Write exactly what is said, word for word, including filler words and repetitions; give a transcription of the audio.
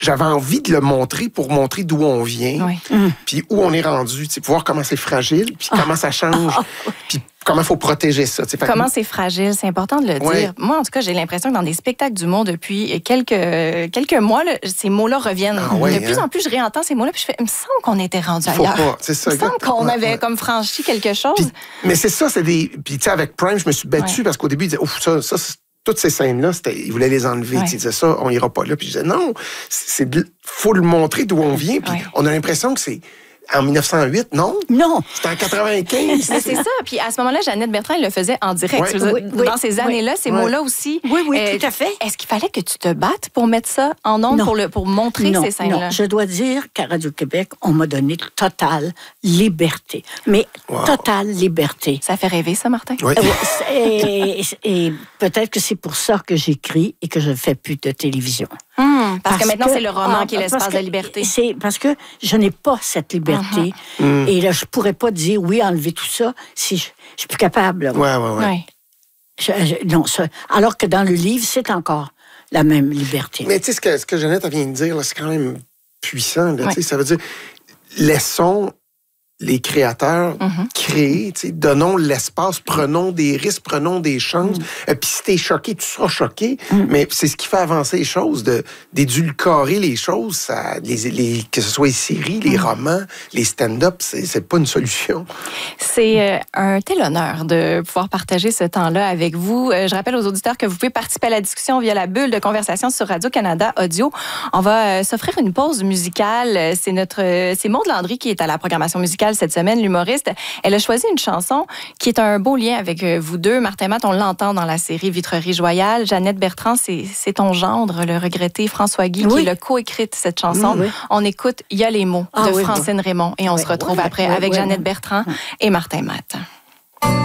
j'avais envie de le montrer pour montrer d'où on vient, Oui. puis où on est rendu, tu sais, pour voir comment c'est fragile, puis comment ça change, puis comment il faut protéger ça. Tu sais. Fait Comment que- c'est fragile, c'est important de le dire. Ouais. Moi, en tout cas, j'ai l'impression que dans des spectacles d'humour depuis quelques, quelques mois, là, ces mots-là reviennent. Ah ouais, de plus hein? en plus, je réentends ces mots-là, puis je fais, il me semble qu'on était rendu Faut ailleurs. pas, c'est ça, Il me semble exact. qu'on Ouais, avait ouais. comme franchi quelque chose. Puis- mais c'est ça, c'est des... Puis tu sais, avec Prime, je me suis battu Ouais. parce qu'au début, il disait, ouf, ça, ça, c'est- toutes ces scènes-là, c'était, il voulait les enlever. Ouais. Il disait ça, on ira pas là. Puis je disais, non, c'est de- faut le montrer d'où on vient. Puis Ouais. on a l'impression que c'est en mille neuf cent huit, non? Non. C'était en quatre-vingt-quinze. Mais c'est ça. Puis à ce moment-là, Jeannette Bertrand, elle le faisait en direct. Ouais. Je veux dire, Oui, oui, dans ces années-là, ces oui. mots-là aussi. Oui, oui, euh, tout à fait. Est-ce qu'il fallait que tu te battes pour mettre ça en ondes, Non. pour, le, pour montrer Non, ces scènes-là? non, je dois dire qu'à Radio-Québec, on m'a donné totale liberté. Mais Wow. totale liberté. Ça fait rêver, ça, Martin? Oui. Euh, Et, et peut-être que c'est pour ça que j'écris et que je ne fais plus de télévision. Hum, parce, que maintenant, c'est le roman ah, qui est parce l'espace que de liberté. C'est parce que je n'ai pas cette liberté. Mhm. Et là, je pourrais pas dire oui, enlever tout ça si je, je suis plus capable. là. Ouais, ouais, ouais. Ouais. Je- je- non, ça- alors que dans le livre, c'est encore la même liberté. Mais tu sais, ce que, ce que Jeannette vient de dire, là, c'est quand même puissant. Là, Ouais. tu sais, ça veut dire, laissons les créateurs Mhm. créer, tu sais, donnons l'espace, prenons des risques, prenons des chances. Euh, Puis si t'es choqué, tu seras choqué. Mais c'est ce qui fait avancer les choses, de, d'édulcorer les choses, ça, les, les, que ce soit les séries, les romans, les stand-up, c'est, c'est pas une solution. C'est euh, un tel honneur de pouvoir partager ce temps-là avec vous. Euh, je rappelle aux auditeurs que vous pouvez participer à la discussion via la bulle de conversation sur Radio-Canada Audio. On va euh, s'offrir une pause musicale. Euh, C'est notre, euh, c'est Maude Landry qui est à la programmation musicale cette semaine, l'humoriste. Elle a choisi une chanson qui est un beau lien avec euh, vous deux. Martin Matt, on l'entend dans la série Vitrerie Joyale. Jeannette Bertrand, c'est, c'est ton gendre, le regretté François Guy, Oui. qui l'a coécrite, cette chanson. Oui, oui. On écoute « Il y a les mots » Ah de oui, Francine Raymond et on oui. se retrouve Oui, après oui, avec oui, Jeannette oui. Bertrand et Martin Matt.